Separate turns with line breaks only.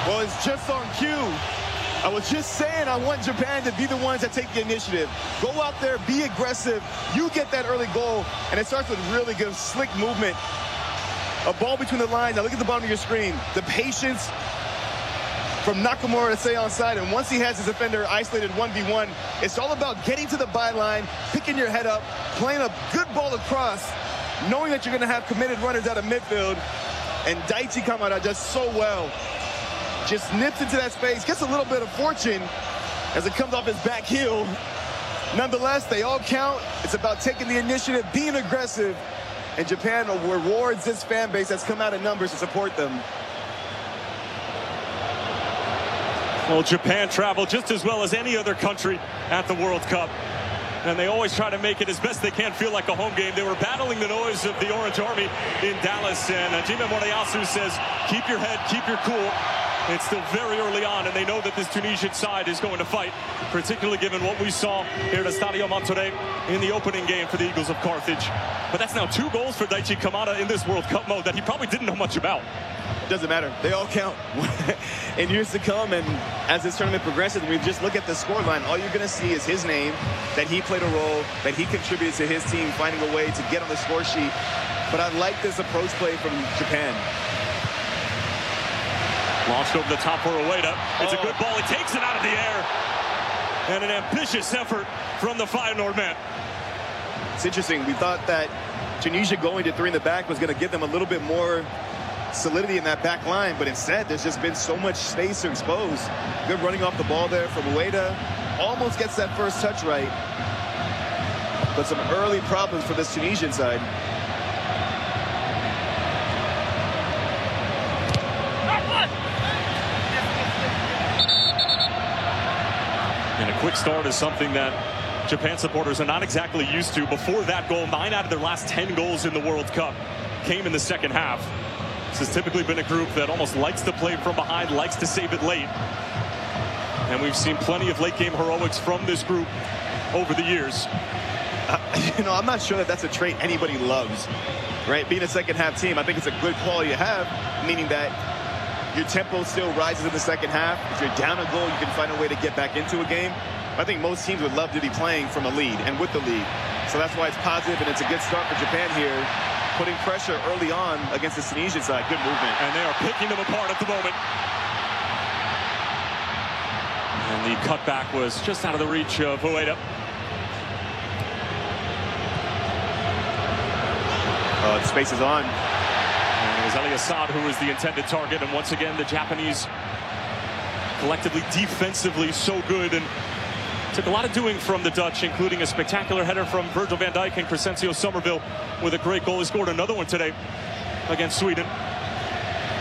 Well, it's just on cue. I was just saying I want Japan to be the ones that take the initiative. Go out there, be aggressive. You get that early goal, and it starts with really good, slick movement. A ball between the lines. Now look at the bottom of your screen. The patience from Nakamura to stay onside, and once he has his defender isolated 1v1, it's all about getting to the byline, picking your head up, playing a good ball across, knowing that you're going to have committed runners out of midfield, and Daichi Kamada does so well. Just nips into that space, gets a little bit of fortune as it comes off his back heel. Nonetheless, they all count. It's about taking the initiative, being aggressive, and Japan rewards this fan base that's come out in numbers to support them.
Well, Japan traveled just as well as any other country at the World Cup. And they always try to make it as best they can feel like a home game. They were battling the noise of the Orange Army in Dallas. And Hajime Moriyasu says, keep your head, keep your cool. It's still very early on, and they know that this Tunisian side is going to fight, particularly given what we saw here at Estadio Monterrey in the opening game for the Eagles of Carthage. But that's now 2 goals for Daichi Kamada in this World Cup mode that he probably didn't know much about.
Doesn't matter. They all count in years to come. And as this tournament progresses, we just look at the scoreline. All you're going to see is his name, that he played a role, that he contributed to his team, finding a way to get on the score sheet. But I like this approach play from Japan.
Launched over the top for Ueda. It's a good ball. He takes it out of the air. And an ambitious effort from the Feyenoord man.
It's interesting. We thought that Tunisia going to 3 in the back was going to give them a little bit more solidity in that back line, but instead there's just been so much space to expose. Good running off the ball there from Ueda. Almost gets that first touch right. But some early problems for this Tunisian side.
And a quick start is something that Japan supporters are not exactly used to. Before that goal, 9 out of their last 10 goals in the World Cup came in the second half. This has typically been a group that almost likes to play from behind, likes to save it late. And we've seen plenty of late game heroics from this group over the years.
You know, I'm not sure that that's a trait anybody loves, right? Being a second half team, I think it's a good quality to have, meaning that your tempo still rises in the second half. If you're down a goal, you can find a way to get back into a game. I think most teams would love to be playing from a lead and with the lead. So that's why it's positive, and it's a good start for Japan here, putting pressure early on against the Tunisian side. Good movement.
And they are picking them apart at the moment. And the cutback was just out of the reach of Ueda.
The space is on.
And it was Ali Assad who was the intended target. And once again, the Japanese collectively defensively so good, and took a lot of doing from the Dutch, including a spectacular header from Virgil van Dijk, and Crescencio Somerville with a great goal. He scored another one today against Sweden.